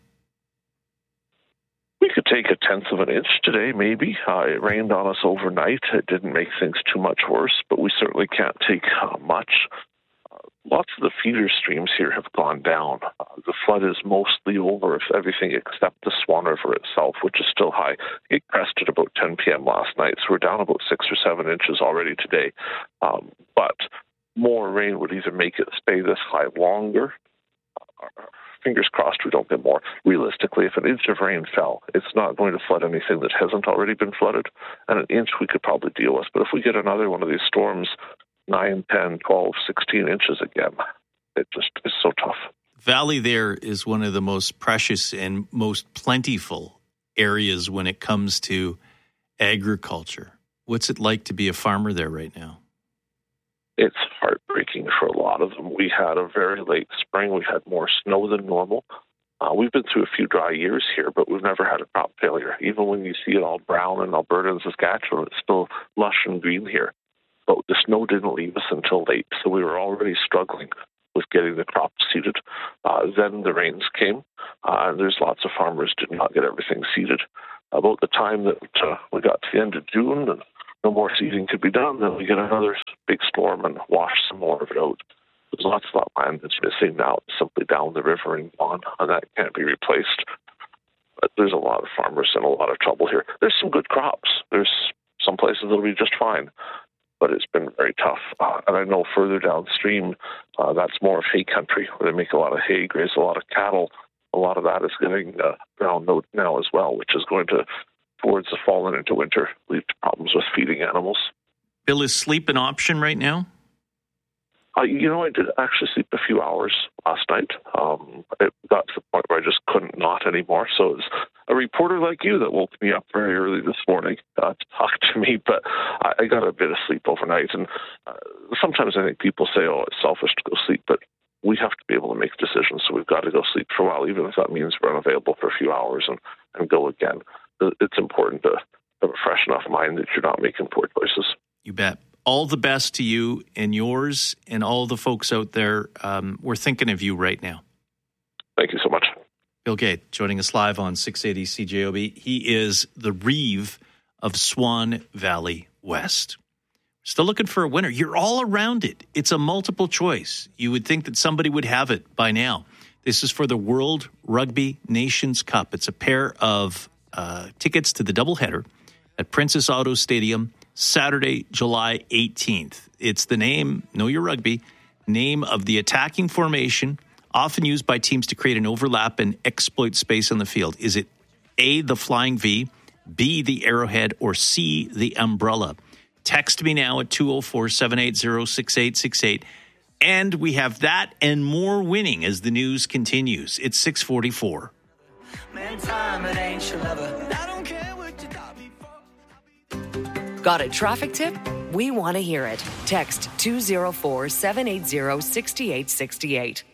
Speaker 10: We could take a tenth of an inch today, maybe. Uh, it rained on us overnight. It didn't make things too much worse, but we certainly can't take uh, much. Uh, lots of the feeder streams here have gone down. Uh, the flood is mostly over, if everything except the Swan River itself, which is still high. It crested about ten p.m. last night, so we're down about six or seven inches already today. Um, but more rain would either make it stay this high longer. Uh, Fingers crossed we don't get more. Realistically, if an inch of rain fell, it's not going to flood anything that hasn't already been flooded. And an inch we could probably deal with. But if we get another one of these storms, nine, ten, twelve, sixteen inches again, it just is so tough.
Speaker 1: Valley there is one of the most precious and most plentiful areas when it comes to agriculture. What's it like to be a farmer there right now?
Speaker 10: It's heartbreaking for a lot of them. We had a very late spring. We had more snow than normal. Uh, we've been through a few dry years here, but we've never had a crop failure. Even when you see it all brown in Alberta and Saskatchewan, it's still lush and green here. But the snow didn't leave us until late, so we were already struggling with getting the crop seeded. Uh, then the rains came, uh, and there's lots of farmers did not get everything seeded. About the time that uh, we got to the end of June and no more seeding could be done, then we get another big storm and wash some more of it out. There's lots of that land that's missing now, simply down the river and gone, and that can't be replaced. But there's a lot of farmers in a lot of trouble here. There's some good crops. There's some places that'll be just fine, but it's been very tough. Uh, and I know further downstream, uh, that's more of hay country, where they make a lot of hay, graze a lot of cattle. A lot of that is getting uh, ground out now as well, which is going to, towards the fall and into winter, lead to problems with feeding animals.
Speaker 1: Bill, is sleep an option right now?
Speaker 10: Uh, you know, I did actually sleep a few hours last night. Um, it got to the point where I just couldn't not anymore. So it was a reporter like you that woke me up very early this morning uh, to talk to me. But I, I got a bit of sleep overnight. And uh, sometimes I think people say, oh, it's selfish to go sleep. But we have to be able to make decisions. So we've got to go sleep for a while, even if that means we're unavailable for a few hours and, and go again. It's important to have a fresh enough mind that you're not making poor choices.
Speaker 1: You bet. All the best to you and yours and all the folks out there. Um, we're thinking of you right now.
Speaker 10: Thank you so much.
Speaker 1: Bill Gate joining us live on six eighty C J O B. He is the Reeve of Swan Valley West. Still looking for a winner. You're all around it. It's a multiple choice. You would think that somebody would have it by now. This is for the World Rugby Nations Cup. It's a pair of uh, tickets to the doubleheader at Princess Auto Stadium, Saturday, July eighteenth. It's the name, know your rugby, name of the attacking formation often used by teams to create an overlap and exploit space on the field. Is it A, the Flying V, B, the Arrowhead, or C, the Umbrella? Text me now at two oh four, seven eight zero, six eight six eight. And we have that and more winning as the news continues. It's six forty-four. Man, time, it ain't your lover. I don't care what you got me
Speaker 11: for. Got a traffic tip? We want to hear it. Text two oh four, seven eight zero, six eight six eight.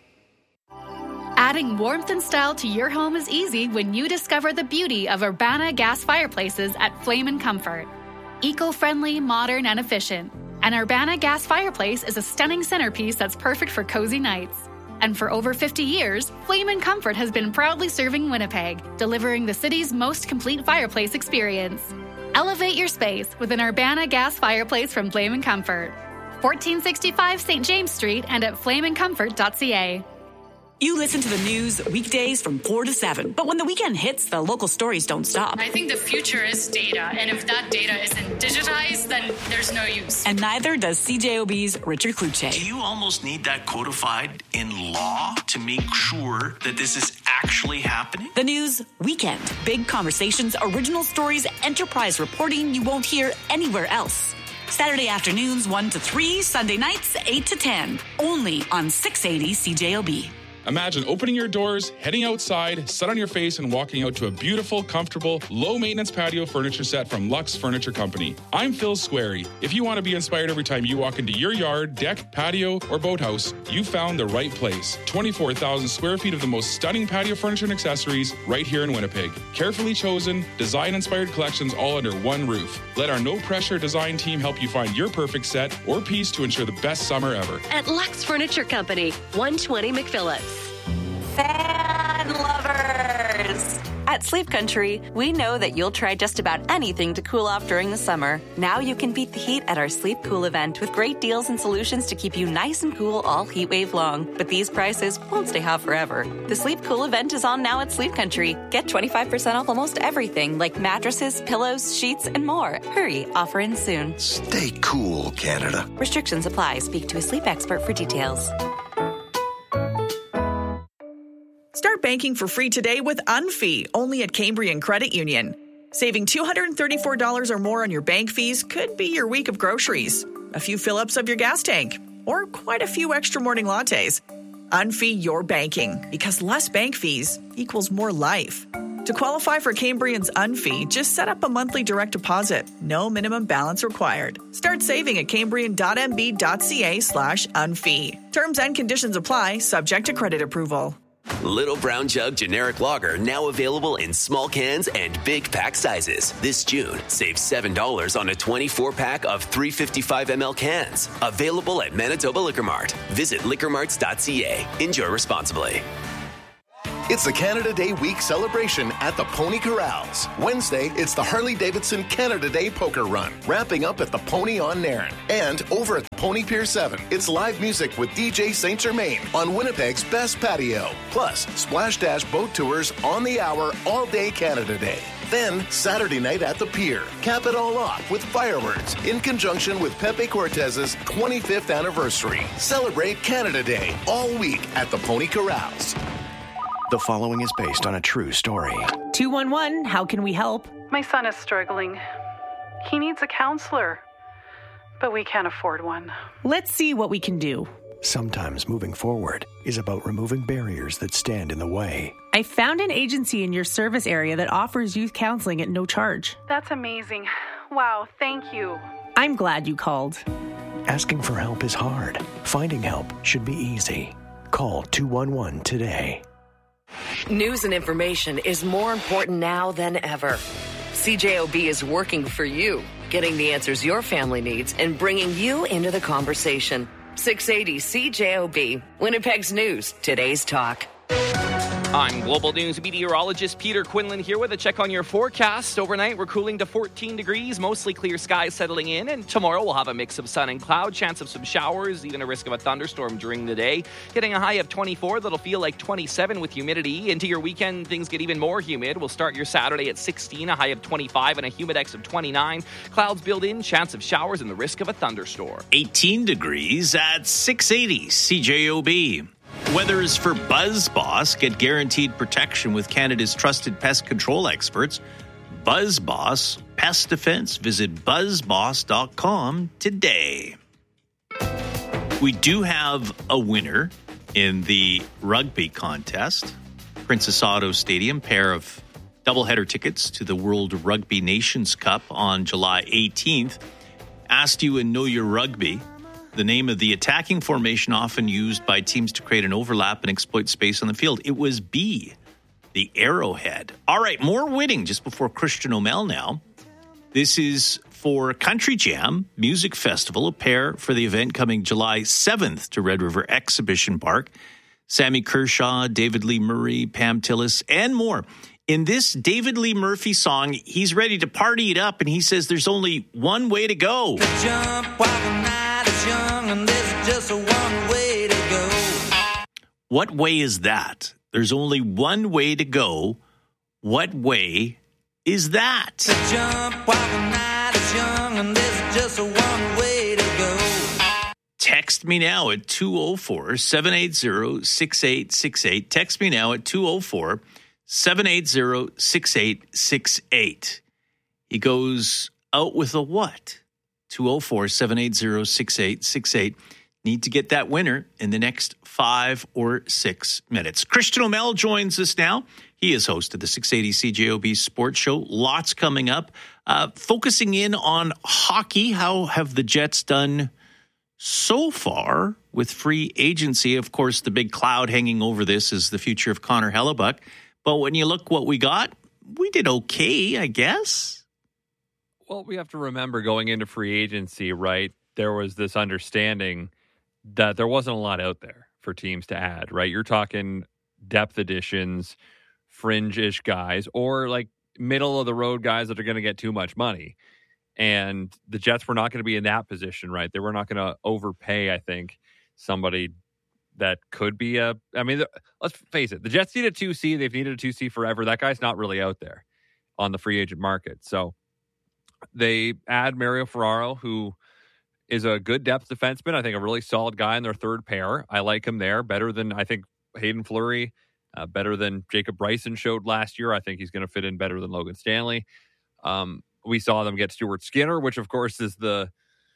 Speaker 13: Adding warmth and style to your home is easy when you discover the beauty of Urbana gas fireplaces at Flame and Comfort. Eco-friendly, modern, and efficient. An Urbana gas fireplace is a stunning centerpiece that's perfect for cozy nights. And for over fifty years, Flame and Comfort has been proudly serving Winnipeg, delivering the city's most complete fireplace experience. Elevate your space with an Urbana gas fireplace from Flame and Comfort. fourteen sixty-five Saint James Street and at flame and comfort dot c a.
Speaker 14: You listen to the news weekdays from four to seven, but when the weekend hits, the local stories don't stop.
Speaker 15: I think the future is data, and if that data isn't digitized, then there's no use.
Speaker 14: And neither does C J O B's Richard Kluche.
Speaker 16: Do you almost need that codified in law to make sure that this is actually happening?
Speaker 14: The news weekend. Big conversations, original stories, enterprise reporting you won't hear anywhere else. Saturday afternoons one to three, Sunday nights eight to ten. Only on six eighty C J O B.
Speaker 17: Imagine opening your doors, heading outside, set on your face, and walking out to a beautiful, comfortable, low-maintenance patio furniture set from Lux Furniture Company. I'm Phil Squarey. If you want to be inspired every time you walk into your yard, deck, patio, or boathouse, you found the right place. twenty-four thousand square feet of the most stunning patio furniture and accessories right here in Winnipeg. Carefully chosen, design-inspired collections all under one roof. Let our no-pressure design team help you find your perfect set or piece to ensure the best summer ever.
Speaker 18: At Lux Furniture Company, one twenty McPhillips.
Speaker 19: Fan lovers! At Sleep Country, we know that you'll try just about anything to cool off during the summer. Now you can beat the heat at our Sleep Cool event with great deals and solutions to keep you nice and cool all heat wave long. But these prices won't stay hot forever. The Sleep Cool event is on now at Sleep Country. Get twenty-five percent off almost everything like mattresses, pillows, sheets, and more. Hurry, offer ends soon.
Speaker 12: Stay cool, Canada.
Speaker 19: Restrictions apply. Speak to a sleep expert for details.
Speaker 20: Start banking for free today with Unfee, only at Cambrian Credit Union. Saving two hundred thirty-four dollars or more on your bank fees could be your week of groceries, a few fill-ups of your gas tank, or quite a few extra morning lattes. Unfee your banking, because less bank fees equals more life. To qualify for Cambrian's Unfee, just set up a monthly direct deposit. No minimum balance required. Start saving at cambrian.mb.ca slash unfee. Terms and conditions apply, subject to credit approval.
Speaker 2: Little Brown Jug generic lager now available in small cans and big pack sizes. This June, save seven dollars on a twenty-four pack of three fifty-five milliliter cans. Available at Manitoba Liquor Mart. Visit liquor marts dot c a. Enjoy responsibly.
Speaker 3: It's the Canada Day week celebration at the Pony Corrals. Wednesday, it's the Harley-Davidson Canada Day Poker Run, wrapping up at the Pony on Nairn. And over at the Pony Pier seven, it's live music with D J Saint Germain on Winnipeg's best patio. Plus, Splash Dash boat tours on the hour all day Canada Day. Then, Saturday night at the pier. Cap it all off with fireworks in conjunction with Pepe Cortez's twenty-fifth anniversary. Celebrate Canada Day all week at the Pony Corrals.
Speaker 5: The following is based on a true story.
Speaker 6: two one one, how can we help?
Speaker 8: My son is struggling. He needs a counselor, but we can't afford one.
Speaker 6: Let's see what we can do.
Speaker 5: Sometimes moving forward is about removing barriers that stand in the way.
Speaker 6: I found an agency in your service area that offers youth counseling at no charge.
Speaker 8: That's amazing. Wow, thank you.
Speaker 6: I'm glad you called.
Speaker 5: Asking for help is hard. Finding help should be easy. Call two one one today.
Speaker 11: News and information is more important now than ever. C J O B is working for you, getting the answers your family needs and bringing you into the conversation. six eighty C J O B, Winnipeg's News, today's talk.
Speaker 4: I'm Global News meteorologist Peter Quinlan here with a check on your forecast. Overnight, we're cooling to fourteen degrees, mostly clear skies settling in. And tomorrow, we'll have a mix of sun and cloud, chance of some showers, even a risk of a thunderstorm during the day. Hitting a high of twenty-four, that'll feel like twenty-seven with humidity. Into your weekend, things get even more humid. We'll start your Saturday at sixteen, a high of twenty-five, and a humidex of twenty-nine. Clouds build in, chance of showers, and the risk of a thunderstorm.
Speaker 1: eighteen degrees at six eighty C J O B. Weather is for BuzzBoss. Get guaranteed protection with Canada's trusted pest control experts. BuzzBoss Pest Defense. Visit buzz boss dot com today. We do have a winner in the rugby contest. Princess Auto Stadium, pair of doubleheader tickets to the World Rugby Nations Cup on July eighteenth. Asked you in Know Your Rugby the name of the attacking formation often used by teams to create an overlap and exploit space on the field. It was B, the Arrowhead. All right, more winning just before Christian O'Mel now. This is for Country Jam Music Festival, a pair for the event coming July seventh to Red River Exhibition Park. Sammy Kershaw, David Lee Murray, Pam Tillis, and more. In this David Lee Murphy song, he's ready to party it up, and he says there's only one way to go.
Speaker 9: Jump while the night is young, and there's just one way to go.
Speaker 1: What way is that? There's only one way to go. What way is that?
Speaker 9: Jump while the night is young, and there's just one way to go.
Speaker 1: Text me now at two oh four, seven eight zero, six eight six eight. Text me now at two oh four, seven eight zero, six eight six eight. He goes out with a what? two oh four, seven eight zero, six eight six eight. Need to get that winner in the next five or six minutes. Christian O'Mel joins us now. He is host of the six eighty C J O B Sports Show. Lots coming up. Uh, focusing in on hockey. How have the Jets done so far with free agency? Of course, the big cloud hanging over this is the future of Connor Hellebuyck. But when you look what we got, we did okay, I guess.
Speaker 21: Well, we have to remember going into free agency, right? There was this understanding that there wasn't a lot out there for teams to add, right? You're talking depth additions, fringe-ish guys, or like middle-of-the-road guys that are going to get too much money. And the Jets were not going to be in that position, right? They were not going to overpay, I think, somebody that could be a... I mean, let's face it. The Jets need a two C. They've needed a two C forever. That guy's not really out there on the free agent market. So they add Mario Ferraro, who is a good depth defenseman. I think a really solid guy in their third pair. I like him there. Better than, I think, Hayden Fleury. Uh, better than Jacob Bryson showed last year. I think he's going to fit in better than Logan Stanley. Um, we saw them get Stuart Skinner, which, of course, is the...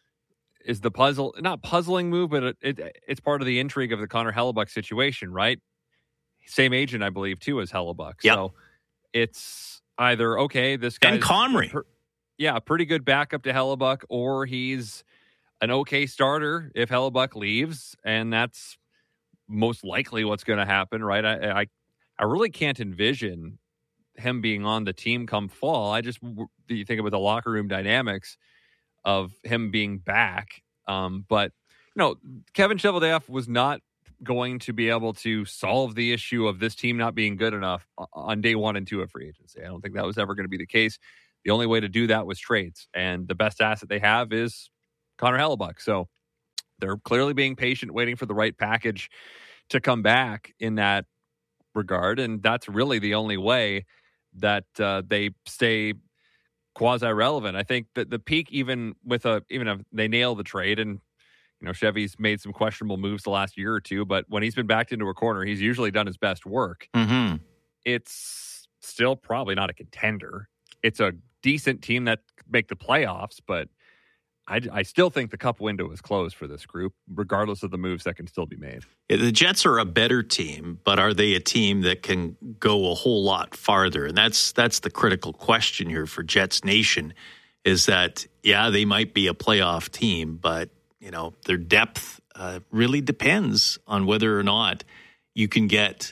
Speaker 21: is the puzzle, not puzzling move, but it, it it's part of the intrigue of the Connor Hellebuyck situation, right? Same agent, I believe, too, as Hellebuyck. Yep. So it's either, okay, this guy...
Speaker 1: And Comrie.
Speaker 21: Per, yeah, pretty good backup to Hellebuyck, or he's an okay starter if Hellebuyck leaves, and that's most likely what's going to happen, right? I, I I really can't envision him being on the team come fall. I just you think about the locker room dynamics of him being back. Um, but you know, Kevin Cheveldayoff was not going to be able to solve the issue of this team not being good enough on day one and two of free agency. I don't think that was ever going to be the case. The only way to do that was trades, and the best asset they have is Connor Hellebuyck. So they're clearly being patient, waiting for the right package to come back in that regard, and that's really the only way that uh, they stay quasi-relevant. I think that the peak, even with a even if they nail the trade, and you know Chevy's made some questionable moves the last year or two, but when he's been backed into a corner, he's usually done his best work.
Speaker 1: Mm-hmm.
Speaker 21: It's still probably not a contender. It's a decent team that make the playoffs, but I, I still think the cup window is closed for this group, regardless of the moves that can still be made.
Speaker 1: Yeah, the Jets are a better team, but are they a team that can go a whole lot farther? And that's that's the critical question here for Jets Nation, is that, yeah, they might be a playoff team, but, you know, their depth uh, really depends on whether or not you can get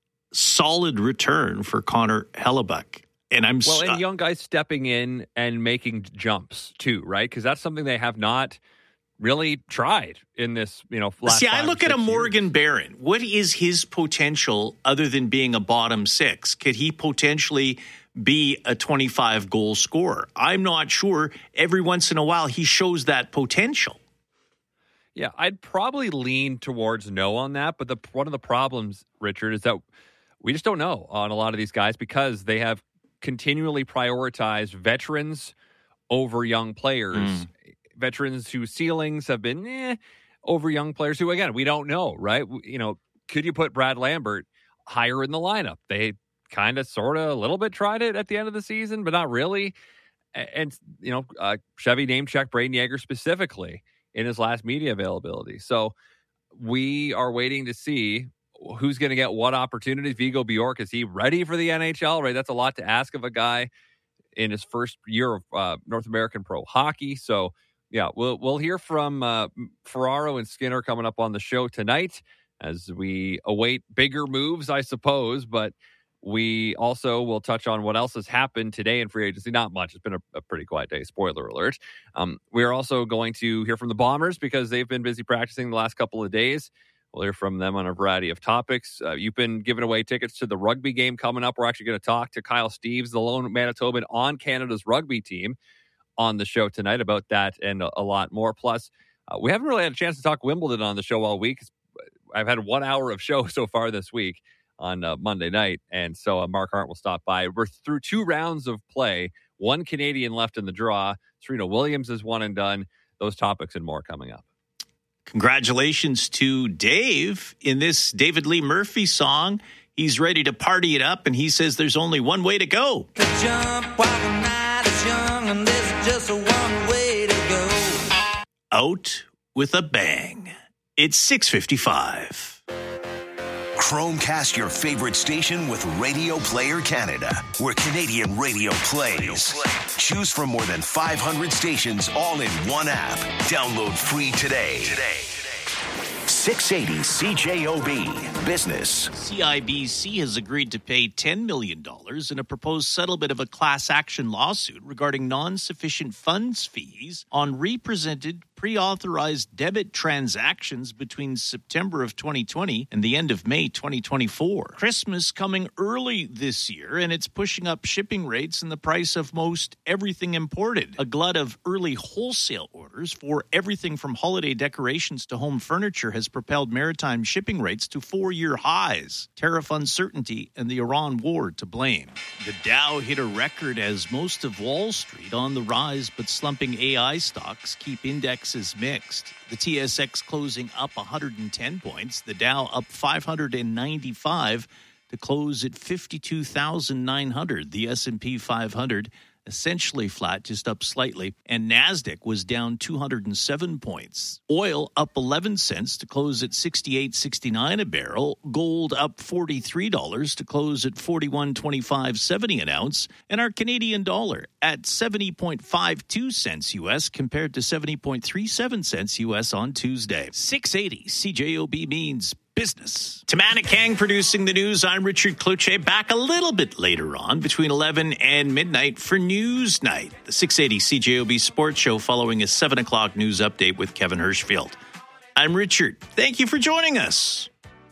Speaker 1: solid return for Connor Hellebuyck. And I'm
Speaker 21: well,
Speaker 1: st-
Speaker 21: and young guys stepping in and making jumps too, right? Because that's something they have not really tried in this, you know. Last
Speaker 1: See, I
Speaker 21: five
Speaker 1: look
Speaker 21: or
Speaker 1: at a
Speaker 21: six
Speaker 1: Morgan
Speaker 21: years.
Speaker 1: Barron. What is his potential other than being a bottom six? Could he potentially be a twenty-five goal scorer? I'm not sure. Every once in a while, he shows that potential.
Speaker 21: Yeah, I'd probably lean towards no on that. But the one of the problems, Richard, is that we just don't know on a lot of these guys because they have continually prioritize veterans over young players, mm. veterans whose ceilings have been eh, over young players who, again, we don't know, right? You know, could you put Brad Lambert higher in the lineup? They kind of, sort of, a little bit tried it at the end of the season, but not really. And, you know, uh, Chevy name-checked Braden Yeager specifically in his last media availability. So we are waiting to see who's going to get what opportunities. Vigo Bjork, is he ready for the N H L? Right, that's a lot to ask of a guy in his first year of uh, North American pro hockey. So, yeah, we'll we'll hear from uh, Ferraro and Skinner coming up on the show tonight as we await bigger moves, I suppose. But we also will touch on what else has happened today in free agency. Not much. It's been a, a pretty quiet day. Spoiler alert. Um, we are also going to hear from the Bombers because they've been busy practicing the last couple of days. We'll hear from them on a variety of topics. Uh, you've been giving away tickets to the rugby game coming up. We're actually going to talk to Kyle Steeves, the lone Manitoban on Canada's rugby team, on the show tonight about that and a, a lot more. Plus, uh, we haven't really had a chance to talk Wimbledon on the show all week. I've had one hour of show so far this week on uh, Monday night, and so uh, Mark Hart will stop by. We're through two rounds of play, one Canadian left in the draw. Serena Williams is one and done. Those topics and more coming up.
Speaker 1: Congratulations to Dave in this David Lee Murphy song. He's ready to party it up, and he says there's only one way to go.
Speaker 9: To jump while the night is young, and there's just one way to go.
Speaker 1: Out with a bang. It's six fifty-five.
Speaker 12: Chromecast your favorite station with Radio Player Canada, where Canadian radio plays. Choose from more than five hundred stations all in one app. Download free today. Today. six eighty C J O B Business.
Speaker 1: C I B C has agreed to pay ten million dollars in a proposed settlement of a class action lawsuit regarding non-sufficient funds fees on represented pre-authorized debit transactions between September of twenty twenty and the end of May twenty twenty-four. Christmas coming early this year, and it's pushing up shipping rates and the price of most everything imported. A glut of early wholesale orders for everything from holiday decorations to home furniture has propelled maritime shipping rates to four-year highs. Tariff uncertainty and the Iran war to blame. The Dow hit a record as most of Wall Street on the rise, but slumping A I stocks keep index is mixed. The T S X closing up one hundred ten points. The Dow up five hundred ninety-five to close at fifty-two thousand nine hundred. The S and P five hundred essentially flat, just up slightly. And NASDAQ was down two hundred seven points. Oil up eleven cents to close at sixty-eight sixty-nine a barrel. Gold up forty-three dollars to close at forty-one twenty-five seventy an ounce. And our Canadian dollar at seventy point five two cents U S compared to seventy point three seven cents U S on Tuesday. six eighty C J O B means business. Tamana Kang producing the news. I'm Richard Cloutier, back a little bit later on between eleven and midnight for News Night, the six eighty C J O B Sports Show following a seven o'clock news update with Kevin Hirschfield. I'm Richard. Thank you for joining us.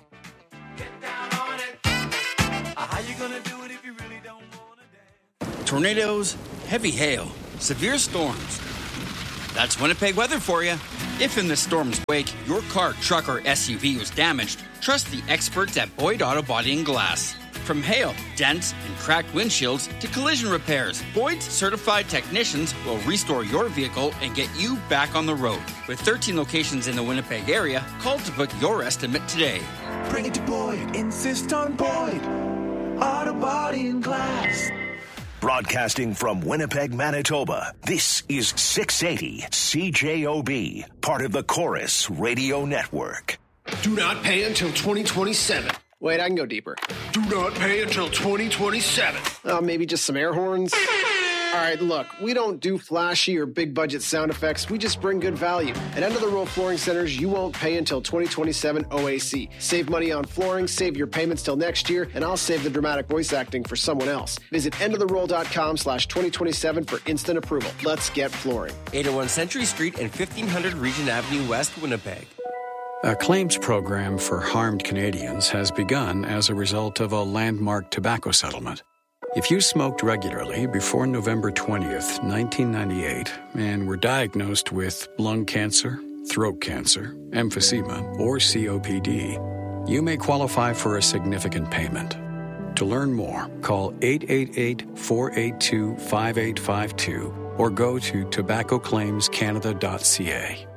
Speaker 7: Tornadoes, heavy hail, severe storms. That's Winnipeg weather for you. If in the storm's wake, your car, truck, or S U V was damaged, trust the experts at Boyd Auto Body and Glass. From hail, dents, and cracked windshields to collision repairs, Boyd's certified technicians will restore your vehicle and get you back on the road. With thirteen locations in the Winnipeg area, call to book your estimate today.
Speaker 5: Bring it to Boyd. Insist on Boyd. Auto Body and Glass.
Speaker 12: Broadcasting from Winnipeg, Manitoba, this is six eighty C J O B, part of the Chorus Radio Network.
Speaker 22: Do not pay until twenty twenty-seven.
Speaker 23: Wait, I can go deeper.
Speaker 22: Do not pay until twenty twenty-seven.
Speaker 23: Uh, maybe just some air horns? All right, look, we don't do flashy or big budget sound effects. We just bring good value. At End of the Road Flooring Centers, you won't pay until twenty twenty-seven O A C. Save money on flooring, save your payments till next year, and I'll save the dramatic voice acting for someone else. Visit end of the roll dot com slash twenty twenty-seven for instant approval. Let's get flooring.
Speaker 24: eight oh one Century Street and fifteen hundred Regent Avenue West, Winnipeg.
Speaker 25: A claims program for harmed Canadians has begun as a result of a landmark tobacco settlement. If you smoked regularly before November twentieth, nineteen ninety-eight, and were diagnosed with lung cancer, throat cancer, emphysema, or C O P D, you may qualify for a significant payment. To learn more, call eight eight eight, four eight two, five eight five two or go to tobacco claims canada dot c a.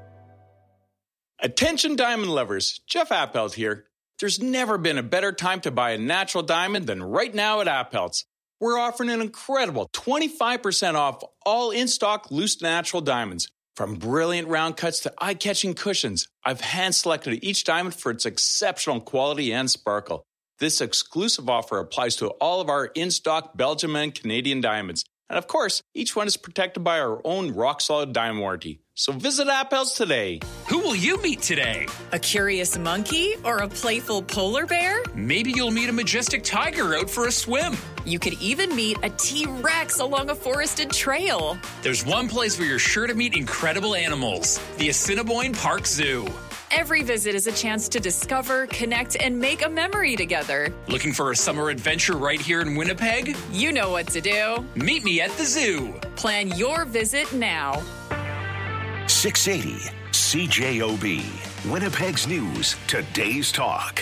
Speaker 26: Attention diamond lovers, Jeff Appelt here. There's never been a better time to buy a natural diamond than right now at Appelt's. We're offering an incredible twenty-five percent off all in-stock loose natural diamonds. From brilliant round cuts to eye-catching cushions, I've hand-selected each diamond for its exceptional quality and sparkle. This exclusive offer applies to all of our in-stock Belgium and Canadian diamonds. And of course, each one is protected by our own rock-solid diamond warranty. So visit Appel's today.
Speaker 27: Who will you meet today?
Speaker 20: A curious monkey or a playful polar bear?
Speaker 27: Maybe you'll meet a majestic tiger out for a swim.
Speaker 20: You could even meet a T-Rex along a forested trail.
Speaker 27: There's one place where you're sure to meet incredible animals. The Assiniboine Park Zoo.
Speaker 20: Every visit is a chance to discover, connect, and make a memory together.
Speaker 27: Looking for a summer adventure right here in Winnipeg?
Speaker 20: You know what to do.
Speaker 27: Meet me at the zoo.
Speaker 20: Plan your visit now.
Speaker 12: six eighty C J O B, Winnipeg's news, today's talk.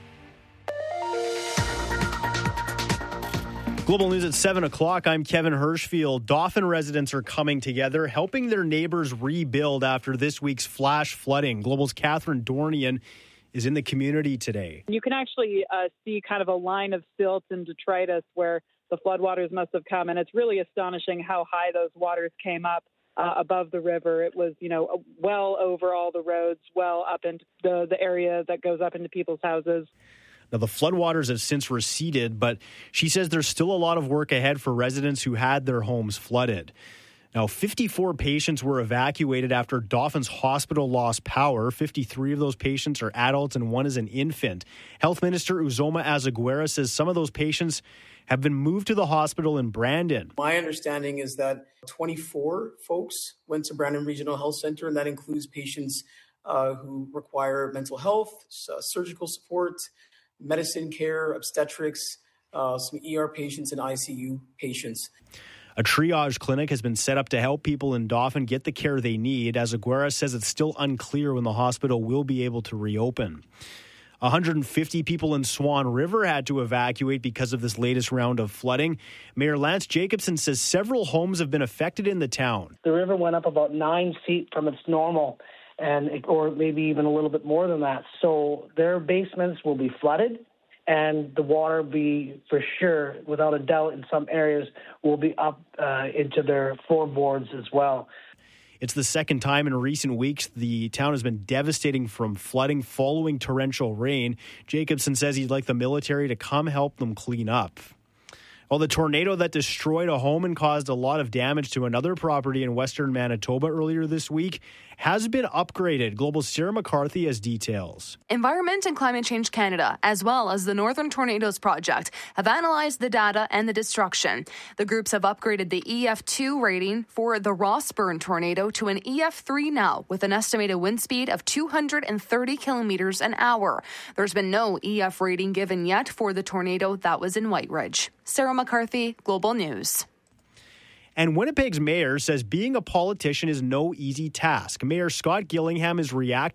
Speaker 28: Global News at seven o'clock. I'm Kevin Hirschfield. Dauphin residents are coming together, helping their neighbors rebuild after this week's flash flooding. Global's Catherine Dornian is in the community today.
Speaker 29: You can actually uh, see kind of a line of silt and detritus where the floodwaters must have come, and it's really astonishing how high those waters came up uh, above the river. It was, you know, well over all the roads, well up into the, the area that goes up into people's houses.
Speaker 28: Now, the floodwaters have since receded, but she says there's still a lot of work ahead for residents who had their homes flooded. Now, fifty-four patients were evacuated after Dauphin's hospital lost power. fifty-three of those patients are adults and one is an infant. Health Minister Uzoma Azaguera says some of those patients have been moved to the hospital in Brandon.
Speaker 30: My understanding is that twenty-four folks went to Brandon Regional Health Center, and that includes patients uh, who require mental health, uh, surgical support, medicine care, obstetrics, uh, some E R patients, and I C U patients.
Speaker 28: A triage clinic has been set up to help people in Dauphin get the care they need. As Aguera says, it's still unclear when the hospital will be able to reopen. one hundred fifty people in Swan River had to evacuate because of this latest round of flooding. Mayor Lance Jacobson says several homes have been affected in the town.
Speaker 31: The river went up about nine feet from its normal, and or maybe even a little bit more than that. So their basements will be flooded, and the water be, for sure, without a doubt, in some areas, will be up uh, into their floorboards as well.
Speaker 28: It's the second time in recent weeks the town has been devastating from flooding following torrential rain. Jacobson says he'd like the military to come help them clean up. Well, the tornado that destroyed a home and caused a lot of damage to another property in western Manitoba earlier this week has been upgraded. Global's Sarah McCarthy has details.
Speaker 2: Environment and Climate Change Canada, as well as the Northern Tornadoes Project, have analyzed the data and the destruction. The groups have upgraded the E F two rating for the Rossburn tornado to an E F three now, with an estimated wind speed of two hundred thirty kilometers an hour. There's been no E F rating given yet for the tornado that was in White Ridge. Sarah McCarthy, Global News.
Speaker 28: And Winnipeg's mayor says being a politician is no easy task. Mayor Scott Gillingham is reacting